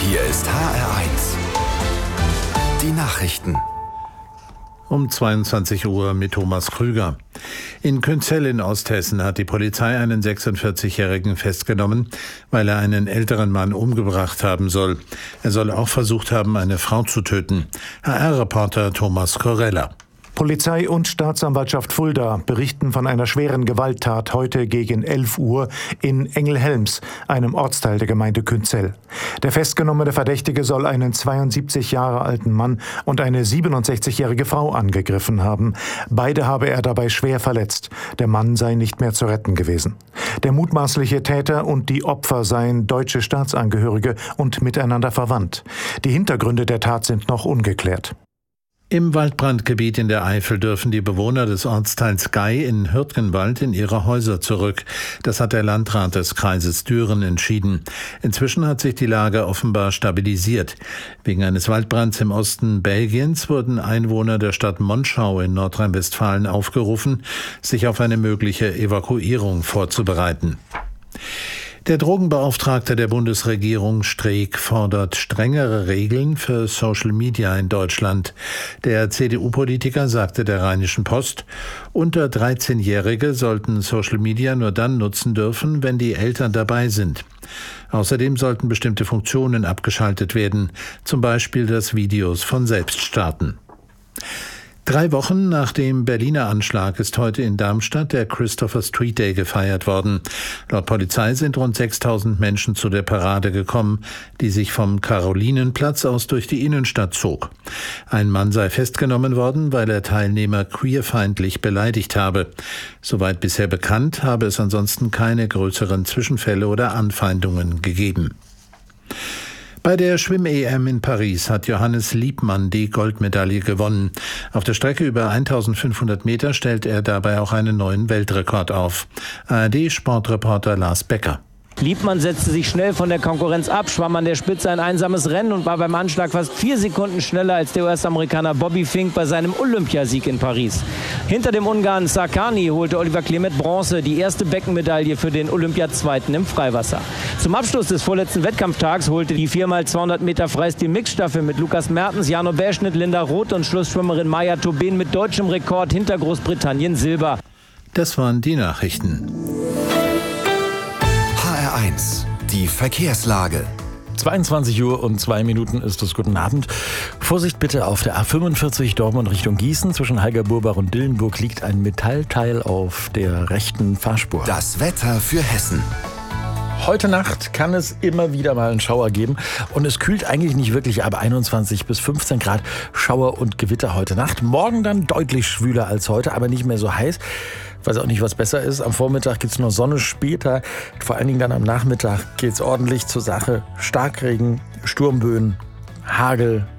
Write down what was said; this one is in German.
Hier ist HR1. Die Nachrichten. Um 22 Uhr mit Thomas Krüger. In Künzell in Osthessen hat die Polizei einen 46-Jährigen festgenommen, weil er einen älteren Mann umgebracht haben soll. Er soll auch versucht haben, eine Frau zu töten. HR-Reporter Thomas Korella. Polizei und Staatsanwaltschaft Fulda berichten von einer schweren Gewalttat heute gegen 11 Uhr in Engelhelms, einem Ortsteil der Gemeinde Künzell. Der festgenommene Verdächtige soll einen 72 Jahre alten Mann und eine 67-jährige Frau angegriffen haben. Beide habe er dabei schwer verletzt. Der Mann sei nicht mehr zu retten gewesen. Der mutmaßliche Täter und die Opfer seien deutsche Staatsangehörige und miteinander verwandt. Die Hintergründe der Tat sind noch ungeklärt. Im Waldbrandgebiet in der Eifel dürfen die Bewohner des Ortsteils Gey in Hürtgenwald in ihre Häuser zurück. Das hat der Landrat des Kreises Düren entschieden. Inzwischen hat sich die Lage offenbar stabilisiert. Wegen eines Waldbrands im Osten Belgiens wurden Einwohner der Stadt Monschau in Nordrhein-Westfalen aufgerufen, sich auf eine mögliche Evakuierung vorzubereiten. Der Drogenbeauftragte der Bundesregierung Streeck fordert strengere Regeln für Social Media in Deutschland. Der CDU-Politiker sagte der Rheinischen Post, unter 13-Jährige sollten Social Media nur dann nutzen dürfen, wenn die Eltern dabei sind. Außerdem sollten bestimmte Funktionen abgeschaltet werden, zum Beispiel das Videos von selbst starten. 3 Wochen nach dem Berliner Anschlag ist heute in Darmstadt der Christopher Street Day gefeiert worden. Laut Polizei sind rund 6.000 Menschen zu der Parade gekommen, die sich vom Karolinenplatz aus durch die Innenstadt zog. Ein Mann sei festgenommen worden, weil er Teilnehmer queerfeindlich beleidigt habe. Soweit bisher bekannt, habe es ansonsten keine größeren Zwischenfälle oder Anfeindungen gegeben. Bei der Schwimm-EM in Paris hat Johannes Liebmann die Goldmedaille gewonnen. Auf der Strecke über 1500 Meter stellt er dabei auch einen neuen Weltrekord auf. ARD-Sportreporter Lars Becker. Liebmann setzte sich schnell von der Konkurrenz ab, schwamm an der Spitze ein einsames Rennen und war beim Anschlag fast 4 Sekunden schneller als der US-Amerikaner Bobby Fink bei seinem Olympiasieg in Paris. Hinter dem Ungarn Sarkany holte Oliver Klemet Bronze, die erste Beckenmedaille für den Olympiazweiten im Freiwasser. Zum Abschluss des vorletzten Wettkampftags holte die 4x200 Meter Freistil-Mixstaffel mit Lukas Mertens, Jano Bärschnitt, Linda Roth und Schlussschwimmerin Maja Tobin mit deutschem Rekord hinter Großbritannien Silber. Das waren die Nachrichten. HR1, die Verkehrslage. 22 Uhr und 2 Minuten ist es. Guten Abend. Vorsicht bitte auf der A45 Dortmund Richtung Gießen. Zwischen Heigerburbach und Dillenburg liegt ein Metallteil auf der rechten Fahrspur. Das Wetter für Hessen. Heute Nacht kann es immer wieder mal einen Schauer geben und es kühlt eigentlich nicht wirklich ab. 21 bis 15 Grad Schauer und Gewitter heute Nacht. Morgen dann deutlich schwüler als heute, aber nicht mehr so heiß. Ich weiß auch nicht, was besser ist. Am Vormittag gibt es noch Sonne, später, vor allen Dingen dann am Nachmittag geht es ordentlich zur Sache. Starkregen, Sturmböen, Hagel.